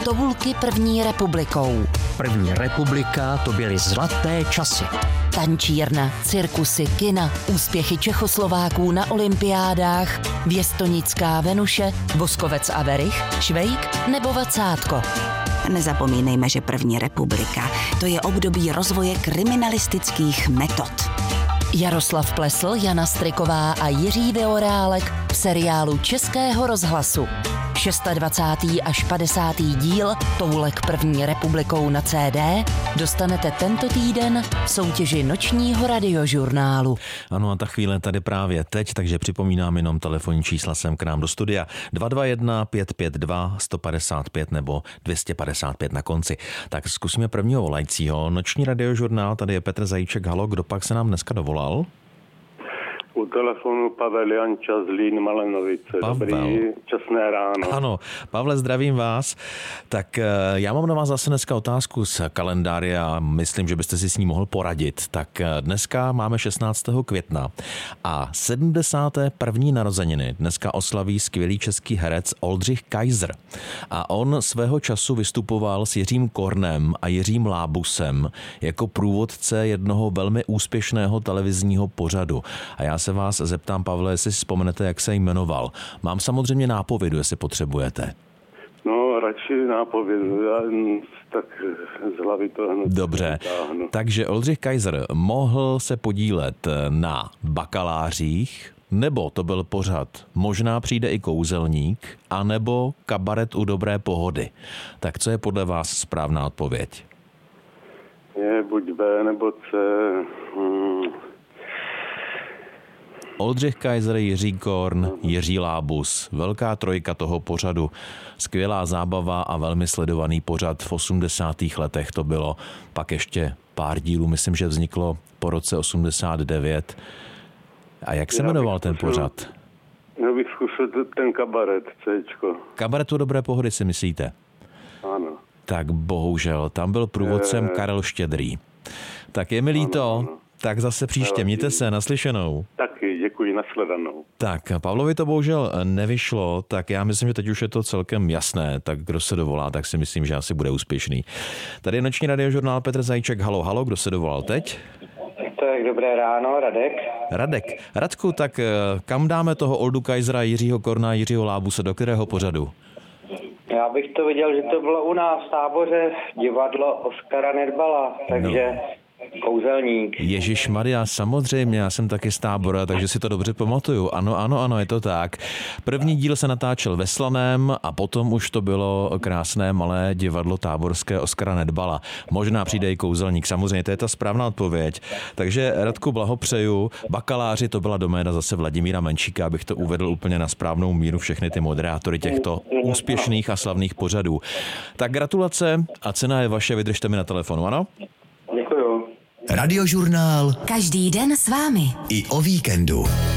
Tovulky první republikou. První republika, to byly zlaté časy. Tančírna, cirkusy, kina, úspěchy Čechoslováků na olympiádách, Věstonická Venuše, Voskovec a Verich, Švejk nebo Vacátko. Nezapomínejme, že první republika, to je období rozvoje kriminalistických metod. Jaroslav Plesl, Jana Striková a Jiří Vyorálek v seriálu Českého rozhlasu. 26. až 50. díl Toulek první republikou na CD dostanete tento týden v soutěži nočního radiožurnálu. Ano, a ta chvíle tady právě teď, takže připomínám jenom telefonní čísla sem k nám do studia 221 552 155 nebo 255 na konci. Tak zkusíme prvního volajícího. Noční radiožurnál, tady je Petr Zajíček. Halo, kdo pak se nám dneska dovolal? U telefonu Pavel Janča z Lín Malenovice. Pavel. Dobrý, časné ráno. Ano, Pavle, zdravím vás. Tak já mám na vás zase dneska otázku z kalendáře a myslím, že byste si s ní mohl poradit. Tak dneska máme 16. května a 71. narozeniny dneska oslaví skvělý český herec Oldřich Kaiser. A on svého času vystupoval s Jiřím Kornem a Jiřím Lábusem jako průvodce jednoho velmi úspěšného televizního pořadu. A já se vás zeptám, Pavle, jestli si vzpomenete, jak se jmenoval. Mám samozřejmě nápovědu, jestli potřebujete. No, radši nápovědu, já tak z hlavy to hned. Dobře, takže Oldřich Kaiser mohl se podílet na Bakalářích, nebo to byl pořad Možná přijde i kouzelník, anebo Kabaret u dobré pohody. Tak co je podle vás správná odpověď? Je buď B nebo C. Oldřich Kaiser, Jiří Korn, Jiří Lábus. Velká trojka toho pořadu. Skvělá zábava a velmi sledovaný pořad v 80. letech to bylo. Pak ještě pár dílů, myslím, že vzniklo po roce 89. A jak se jmenoval ten pořad? Já bych zkusil ten kabaret, Cčko. Kabaretu dobré pohody si myslíte? Ano. Tak bohužel, tam byl průvodcem Karel Štědrý. Tak je mi líto, tak zase příště, mějte se, naslyšenou. Taky, děkuji, nashledanou. Tak, Pavlovi to bohužel nevyšlo, tak já myslím, že teď už je to celkem jasné, tak kdo se dovolá, tak si myslím, že asi bude úspěšný. Tady je noční radiožurnál Petr Zajíček. Halo, halo, kdo se dovolal teď? Tak dobré ráno, Radek. Radek. Radku, tak kam dáme toho Oldu Kaisera, Jiřího Korna, Jiřího Lábuse, do kterého pořadu? Já bych to viděl, že to bylo u nás v Táboře divadlo Oskara Nedbala, takže kouzelník. Ježišmarja, samozřejmě, já jsem taky z Tábora, takže si to dobře pamatuju. Ano, je to tak. První díl se natáčel ve Slaném a potom už to bylo krásné malé divadlo táborské Oskara Nedbala. Možná přijde i kouzelník, samozřejmě, to je ta správná odpověď. Takže Radku, blahopřeju. Bakaláři, to byla doména zase Vladimíra Menšíka, abych to uvedl úplně na správnou míru všechny ty moderátory těchto úspěšných a slavných pořadů. Tak gratulace a cena je vaše, vydržte mi na telefonu, ano? Děkuju. Radiožurnál Každý den s vámi. i o víkendu.